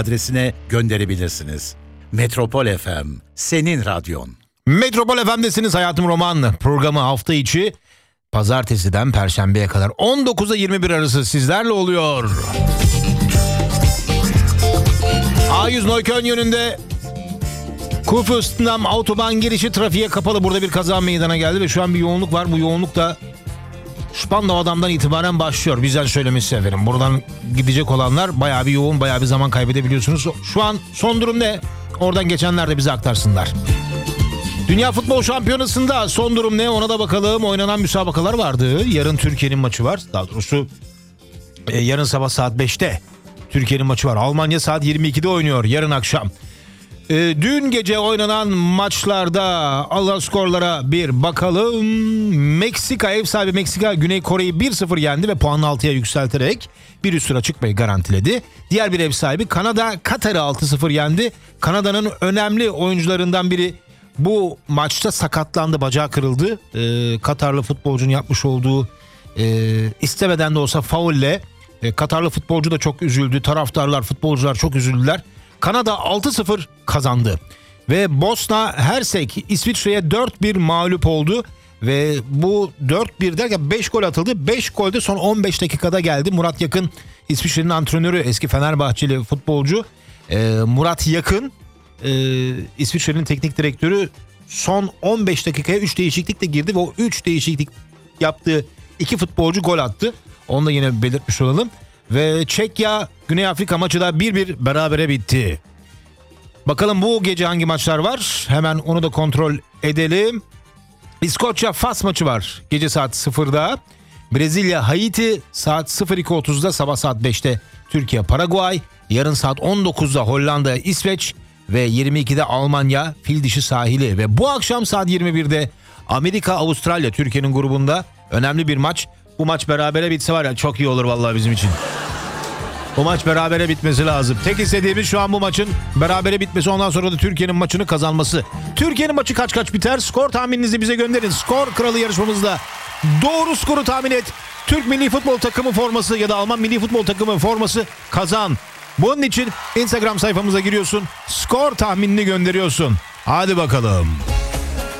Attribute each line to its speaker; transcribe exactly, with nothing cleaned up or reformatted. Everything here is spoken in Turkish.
Speaker 1: adresine gönderebilirsiniz. Metropol F M, senin radyon.
Speaker 2: Metropol F M'desiniz. Hayatım Roman programı hafta içi pazartesiden perşembeye kadar on dokuza yirmi bir arası sizlerle oluyor. A yüz Neukölln yönünde Kurfürstendamm Autobahn girişi trafiğe kapalı. Burada bir kaza meydana geldi ve şu an bir yoğunluk var. Bu yoğunluk da Spandau'dan itibaren başlıyor. Bizden söylemesi efendim. Buradan gidecek olanlar bayağı bir yoğun, bayağı bir zaman kaybedebiliyorsunuz. Şu an son durum ne? Oradan geçenler de bize aktarsınlar. Dünya Futbol Şampiyonası'nda son durum ne? Ona da bakalım. Oynanan müsabakalar vardı. Yarın Türkiye'nin maçı var. Daha doğrusu e, yarın sabah saat beşte Türkiye'nin maçı var. Almanya saat yirmi ikide oynuyor yarın akşam. E, dün gece oynanan maçlarda alınan skorlara bir bakalım. Meksika, ev sahibi Meksika Güney Kore'yi bir sıfır yendi ve puanını altıya yükselterek bir üst tura çıkmayı garantiledi. Diğer bir ev sahibi Kanada Katar'ı altı sıfır yendi. Kanada'nın önemli oyuncularından biri bu maçta sakatlandı, bacağı kırıldı. Ee, Katarlı futbolcunun yapmış olduğu e, istemeden de olsa faulle e, Katarlı futbolcu da çok üzüldü. Taraftarlar, futbolcular çok üzüldüler. Kanada altı sıfır kazandı. Ve Bosna Hersek İsviçre'ye dört bir mağlup oldu. Ve bu dört bir derken beş gol atıldı. beş gol de son on beş dakikada geldi. Murat Yakın, İsviçre'nin antrenörü, eski Fenerbahçeli futbolcu. Ee, Murat Yakın, e, İsviçre'nin teknik direktörü, son on beş dakikaya üç değişiklikle girdi. Ve o üç değişiklik yaptığı iki futbolcu gol attı. Onu da yine belirtmiş olalım. Ve Çekya Güney Afrika maçı da bir bir berabere bitti. Bakalım bu gece hangi maçlar var? Hemen onu da kontrol edelim. İskoçya Fas maçı var gece saat sıfırda. Brezilya Haiti saat sıfır iki otuzda, sabah saat beşte Türkiye Paraguay. Yarın saat on dokuzda Hollanda İsveç ve yirmi ikide Almanya Fil Dişi Sahili. Ve bu akşam saat yirmi birde Amerika Avustralya, Türkiye'nin grubunda önemli bir maç. Bu maç berabere bitse var ya, çok iyi olur vallahi bizim için. Bu maç berabere bitmesi lazım. Tek istediğimiz şu an bu maçın berabere bitmesi, ondan sonra da Türkiye'nin maçını kazanması. Türkiye'nin maçı kaç kaç biter? Skor tahmininizi bize gönderin. Skor Kralı yarışmamızda doğru skoru tahmin et. Türk Milli Futbol Takımı forması ya da Alman Milli Futbol Takımı forması kazan. Bunun için Instagram sayfamıza giriyorsun. Skor tahminini gönderiyorsun. Hadi bakalım.